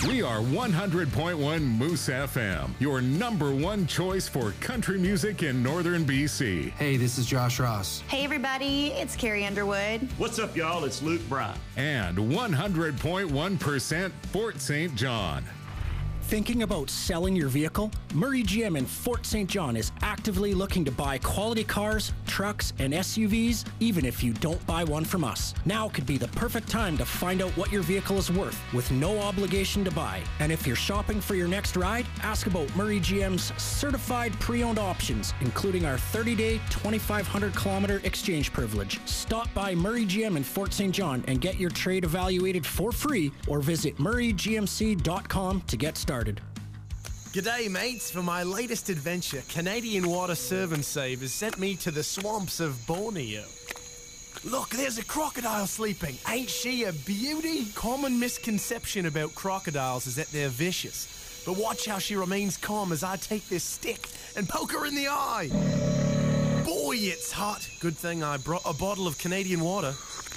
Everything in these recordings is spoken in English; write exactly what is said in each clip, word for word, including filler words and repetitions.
We are one hundred point one Moose F M, your number one choice for country music in northern B C. Hey, this is Josh Ross. Hey, everybody, it's Carrie Underwood. What's up, y'all? It's Luke Bryan. And one hundred point one percent Fort Saint John. Thinking about selling your vehicle? Murray G M in Fort Saint John is actively looking to buy quality cars, trucks, and S U Vs, even if you don't buy one from us. Now could be the perfect time to find out what your vehicle is worth with no obligation to buy. And if you're shopping for your next ride, ask about Murray G M's certified pre-owned options, including our thirty-day, twenty-five hundred kilometer exchange privilege. Stop by Murray G M in Fort Saint John and get your trade evaluated for free, or visit murray g m c dot com to get started. G'day mates, for my latest adventure, Canadian Water Serve and Save has sent me to the swamps of Borneo. Look, there's a crocodile sleeping. Ain't she a beauty? Common misconception about crocodiles is that they're vicious. But watch how she remains calm as I take this stick and poke her in the eye. Boy, it's hot. Good thing I brought a bottle of Canadian water.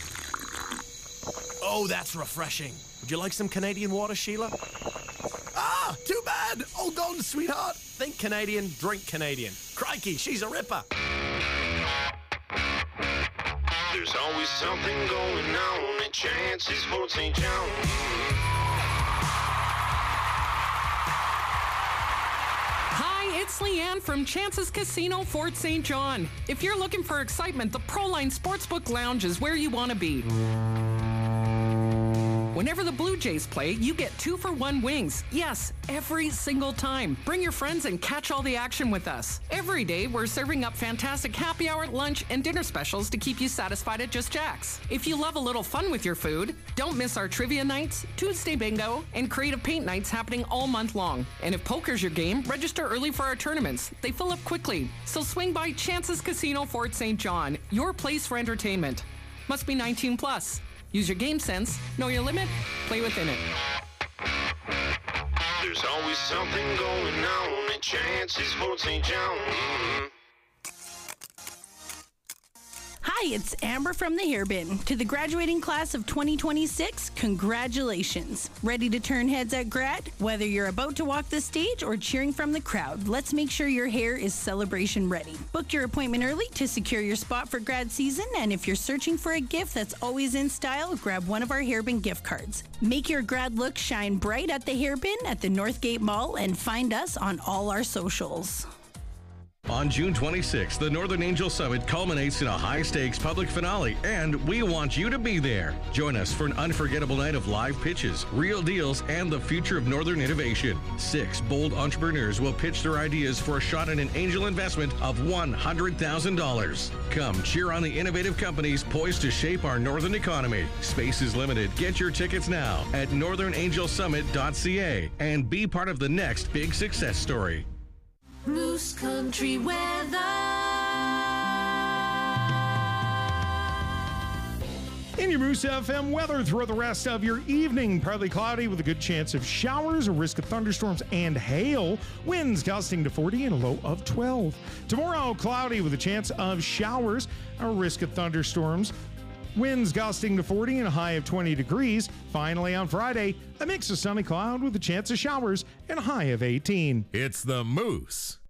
Oh, that's refreshing. Would you like some Canadian water, Sheila? Ah, too bad. Hold on, sweetheart. Think Canadian, drink Canadian. Crikey, she's a ripper. There's always something going on at Chance's Fort Saint John. Hi, it's Leanne from Chance's Casino, Fort Saint John. If you're looking for excitement, the Proline Sportsbook Lounge is where you want to be. Whenever the Blue Jays play, you get two for one wings. Yes, every single time. Bring your friends and catch all the action with us. Every day, we're serving up fantastic happy hour, lunch, and dinner specials to keep you satisfied at Just Jack's. If you love a little fun with your food, don't miss our trivia nights, Tuesday bingo, and creative paint nights happening all month long. And if poker's your game, register early for our tournaments. They fill up quickly. So swing by Chance's Casino, Fort Saint John, your place for entertainment. Must be nineteen plus. Use your game sense, know your limit, play within it. There's always something going on at Chance's Fort Saint John. Mm-hmm. Hi, it's Amber from the Hairbin. To the graduating class of twenty twenty-six, congratulations. Ready to turn heads at grad? Whether you're about to walk the stage or cheering from the crowd, let's make sure your hair is celebration ready. Book your appointment early to secure your spot for grad season, and if you're searching for a gift that's always in style, grab one of our Hairbin gift cards. Make your grad look shine bright at the Hairbin at the Northgate Mall, and find us on all our socials. On June twenty-sixth, the Northern Angel Summit culminates in a high-stakes public finale, and we want you to be there. Join us for an unforgettable night of live pitches, real deals, and the future of Northern innovation. Six bold entrepreneurs will pitch their ideas for a shot at an angel investment of one hundred thousand dollars. Come cheer on the innovative companies poised to shape our Northern economy. Space is limited. Get your tickets now at northern angel summit dot c a and be part of the next big success story. Moose Country weather. In your Moose F M weather throughout the rest of your evening, partly cloudy with a good chance of showers, a risk of thunderstorms and hail. Winds gusting to forty and a low of twelve. Tomorrow, cloudy with a chance of showers, a risk of thunderstorms. Winds gusting to forty and a high of twenty degrees. Finally, on Friday, a mix of sunny cloud with a chance of showers and a high of eighteen. It's the Moose